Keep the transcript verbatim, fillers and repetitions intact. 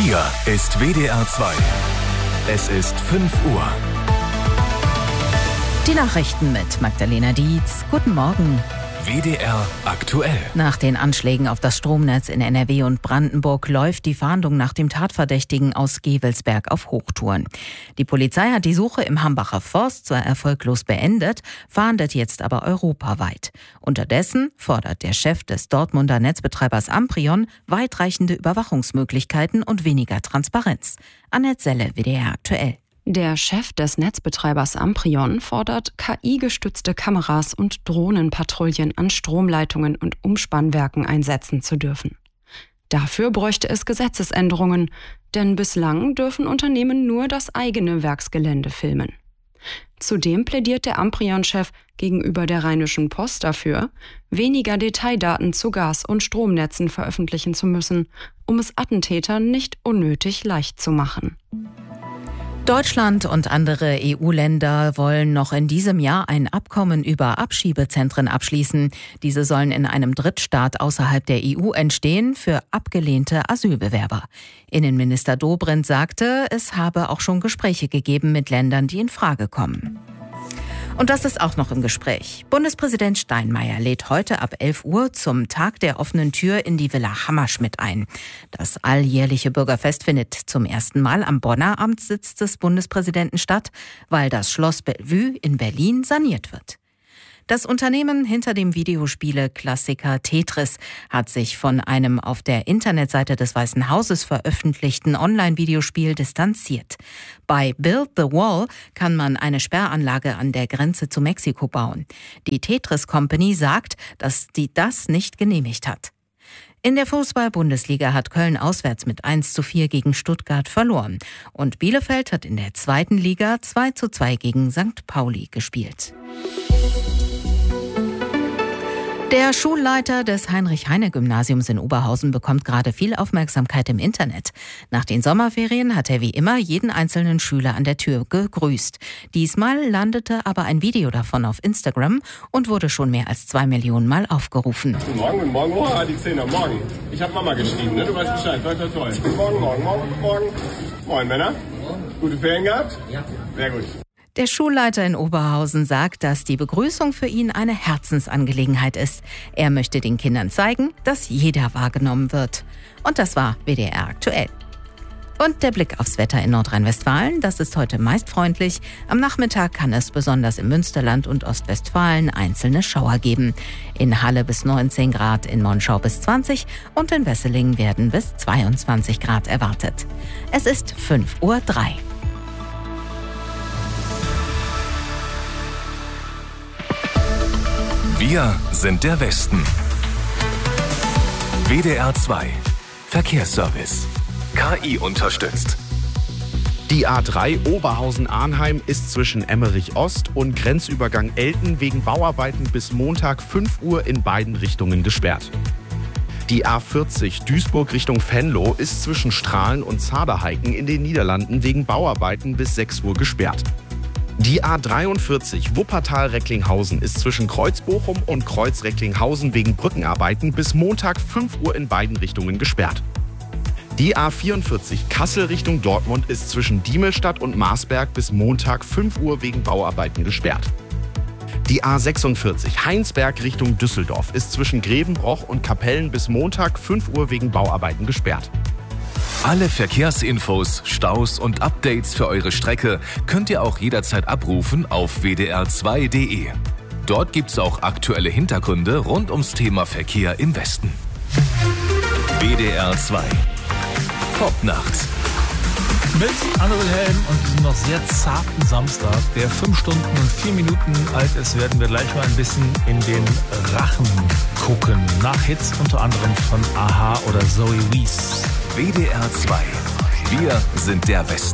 Hier ist W D R zwei. Es ist fünf Uhr. Die Nachrichten mit Magdalena Dietz. Guten Morgen. W D R aktuell. Nach den Anschlägen auf das Stromnetz in N R W und Brandenburg läuft die Fahndung nach dem Tatverdächtigen aus Gevelsberg auf Hochtouren. Die Polizei hat die Suche im Hambacher Forst zwar erfolglos beendet, fahndet jetzt aber europaweit. Unterdessen fordert der Chef des Dortmunder Netzbetreibers Amprion weitreichende Überwachungsmöglichkeiten und weniger Transparenz. Annette Selle, W D R aktuell. Der Chef des Netzbetreibers Amprion fordert, K I-gestützte Kameras und Drohnenpatrouillen an Stromleitungen und Umspannwerken einsetzen zu dürfen. Dafür bräuchte es Gesetzesänderungen, denn bislang dürfen Unternehmen nur das eigene Werksgelände filmen. Zudem plädiert der Amprion-Chef gegenüber der Rheinischen Post dafür, weniger Detaildaten zu Gas- und Stromnetzen veröffentlichen zu müssen, um es Attentätern nicht unnötig leicht zu machen. Deutschland und andere E U-Länder wollen noch in diesem Jahr ein Abkommen über Abschiebezentren abschließen. Diese sollen in einem Drittstaat außerhalb der E U entstehen für abgelehnte Asylbewerber. Innenminister Dobrindt sagte, es habe auch schon Gespräche gegeben mit Ländern, die in Frage kommen. Und das ist auch noch im Gespräch. Bundespräsident Steinmeier lädt heute ab elf Uhr zum Tag der offenen Tür in die Villa Hammerschmidt ein. Das alljährliche Bürgerfest findet zum ersten Mal am Bonner Amtssitz des Bundespräsidenten statt, weil das Schloss Bellevue in Berlin saniert wird. Das Unternehmen hinter dem Videospiele-Klassiker Tetris hat sich von einem auf der Internetseite des Weißen Hauses veröffentlichten Online-Videospiel distanziert. Bei Build the Wall kann man eine Sperranlage an der Grenze zu Mexiko bauen. Die Tetris Company sagt, dass die das nicht genehmigt hat. In der Fußball-Bundesliga hat Köln auswärts mit eins zu vier gegen Stuttgart verloren. Und Bielefeld hat in der zweiten Liga zwei zu zwei gegen Sankt Pauli gespielt. Der Schulleiter des Heinrich-Heine-Gymnasiums in Oberhausen bekommt gerade viel Aufmerksamkeit im Internet. Nach den Sommerferien hat er wie immer jeden einzelnen Schüler an der Tür gegrüßt. Diesmal landete aber ein Video davon auf Instagram und wurde schon mehr als zwei Millionen Mal aufgerufen. Guten Morgen, guten Morgen, oh, die Zehner, morgen. Ich habe Mama geschrieben, ne? Du weißt Bescheid, toll, toll, toll. Guten Morgen, morgen, morgen, morgen. Moin, Männer. Gute Ferien gehabt? Ja. Sehr gut. Der Schulleiter in Oberhausen sagt, dass die Begrüßung für ihn eine Herzensangelegenheit ist. Er möchte den Kindern zeigen, dass jeder wahrgenommen wird. Und das war W D R aktuell. Und der Blick aufs Wetter in Nordrhein-Westfalen, das ist heute meist freundlich. Am Nachmittag kann es besonders im Münsterland und Ostwestfalen einzelne Schauer geben. In Halle bis neunzehn Grad, in Monschau bis zwanzig und in Wesseling werden bis zweiundzwanzig Grad erwartet. Es ist fünf Uhr drei. Wir sind der Westen. W D R zwei. Verkehrsservice. K I unterstützt. Die A drei Oberhausen-Arnheim ist zwischen Emmerich Ost und Grenzübergang Elten wegen Bauarbeiten bis Montag fünf Uhr in beiden Richtungen gesperrt. Die A vierzig Duisburg Richtung Venlo ist zwischen Strahlen und Zaderheiken in den Niederlanden wegen Bauarbeiten bis sechs Uhr gesperrt. Die A dreiundvierzig Wuppertal-Recklinghausen ist zwischen Kreuz-Bochum und Kreuz-Recklinghausen wegen Brückenarbeiten bis Montag fünf Uhr in beiden Richtungen gesperrt. Die A vierundvierzig Kassel Richtung Dortmund ist zwischen Diemelstadt und Marsberg bis Montag fünf Uhr wegen Bauarbeiten gesperrt. Die A sechsundvierzig Heinsberg Richtung Düsseldorf ist zwischen Grevenbroich und Kapellen bis Montag fünf Uhr wegen Bauarbeiten gesperrt. Alle Verkehrsinfos, Staus und Updates für eure Strecke könnt ihr auch jederzeit abrufen auf w d r zwei punkt d e. Dort gibt's auch aktuelle Hintergründe rund ums Thema Verkehr im Westen. W D R zwei. Popnacht. Mit Anne Wilhelm und diesem noch sehr zarten Samstag, der fünf Stunden und vier Minuten alt ist, werden wir gleich mal ein bisschen in den Rachen gucken. Nach Hits unter anderem von a-ha oder Zoe Wees. W D R zwei. Wir sind der Westen.